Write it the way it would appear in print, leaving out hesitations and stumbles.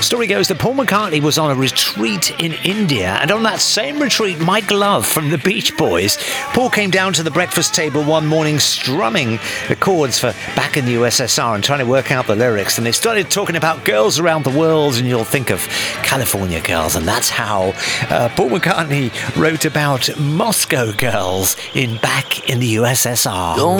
Story goes that Paul McCartney was on a retreat in India, and on that same retreat, Mike Love from the Beach Boys. Paul came down to the breakfast table one morning strumming the chords for Back in the USSR and trying to work out the lyrics, and they started talking about girls around the world, and you'll think of California girls, and that's how Paul McCartney wrote about Moscow girls in Back in the USSR.